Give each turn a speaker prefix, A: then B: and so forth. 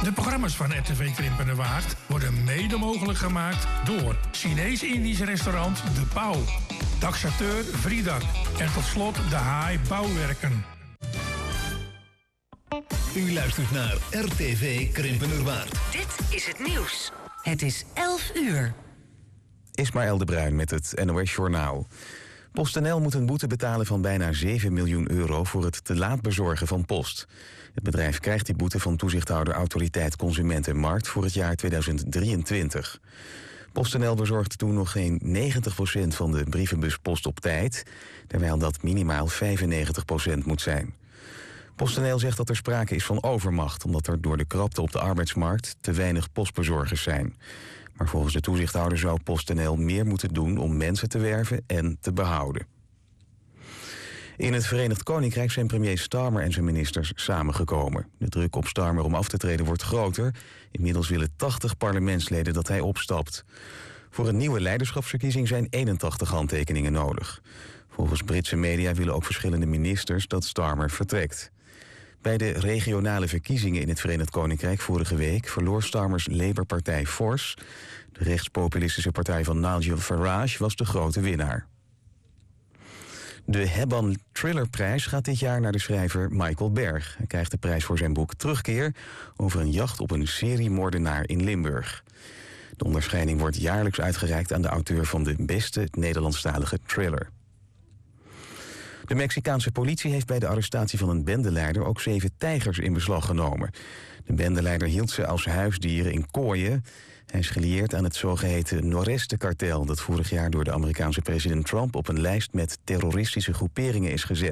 A: De programma's van RTV Krimpen en Waard worden mede mogelijk gemaakt door Chinees-Indisch restaurant De Pauw, taxateur Friedak en tot slot de Haai Bouwwerken.
B: U luistert naar RTV Krimpenerwaard.
C: Dit is het nieuws. Het is 11 uur.
D: Ismaël de Bruin met het NOS Journaal. PostNL moet een boete betalen van bijna 7 miljoen euro voor het te laat bezorgen van post. Het bedrijf krijgt die boete van toezichthouder Autoriteit Consument en Markt voor het jaar 2023. PostNL bezorgt toen nog geen 90% van de brievenbuspost op tijd, terwijl dat minimaal 95% moet zijn. PostNL zegt dat er sprake is van overmacht, omdat er door de krapte op de arbeidsmarkt te weinig postbezorgers zijn. Maar volgens de toezichthouder zou PostNL meer moeten doen om mensen te werven en te behouden. In het Verenigd Koninkrijk zijn premier Starmer en zijn ministers samengekomen. De druk op Starmer om af te treden wordt groter. Inmiddels willen 80 parlementsleden dat hij opstapt. Voor een nieuwe leiderschapsverkiezing zijn 81 handtekeningen nodig. Volgens Britse media willen ook verschillende ministers dat Starmer vertrekt. Bij de regionale verkiezingen in het Verenigd Koninkrijk vorige week verloor Starmers Labour-partij fors. De rechtspopulistische partij van Nigel Farage was de grote winnaar. De Hebban Thrillerprijs gaat dit jaar naar de schrijver Michael Berg. Hij krijgt de prijs voor zijn boek Terugkeer over een jacht op een seriemoordenaar in Limburg. De onderscheiding wordt jaarlijks uitgereikt aan de auteur van de beste Nederlandstalige thriller. De Mexicaanse politie heeft bij de arrestatie van een bendeleider ook 7 tijgers in beslag genomen. De bendeleider hield ze als huisdieren in kooien. Hij is gelieerd aan het zogeheten Noreste-kartel dat vorig jaar door de Amerikaanse president Trump op een lijst met terroristische groeperingen is gezet.